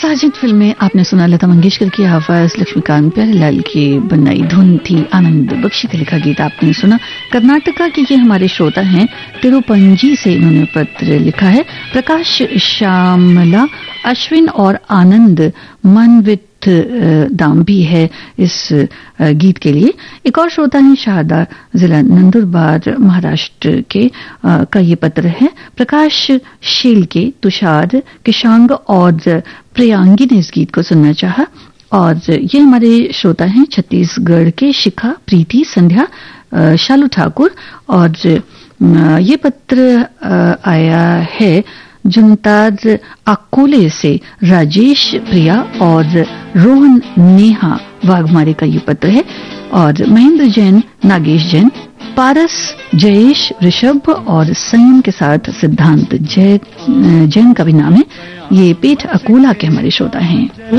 Sajid film में आपने सुना लता मंगेशकर की आवाज, लक्ष्मीकांत प्यारेलाल की बनाई धुन थी, आनंद बख्शी का लिखा गीत आपने सुना। कर्नाटका के ये हमारे श्रोता हैं, तिरुपंजी से इन्होंने पत्र लिखा है। प्रकाश, श्यामला, अश्विन और आनंद मनवित दाम भी है इस गीत के लिए। एक और श्रोता है शारदा, जिला नंदुरबार महाराष्ट्र के का ये पत्र है। प्रकाश शेलके, तुषार, किशांग और प्रियांगी ने इस गीत को सुनना चाहा। और ये हमारे श्रोता हैं छत्तीसगढ़ के शिखा, प्रीति, संध्या, शालू ठाकुर। और ये पत्र आया है जुमताज अकोले से। राजेश, प्रिया और रोहन नेहा वाघमारे का ये पत्र है। और महेंद्र जैन, नागेश जैन, पारस, जयेश, ऋषभ और संयम के साथ सिद्धांत जैन का भी नाम है। ये पेठ अकोला के हमारे श्रोता हैं।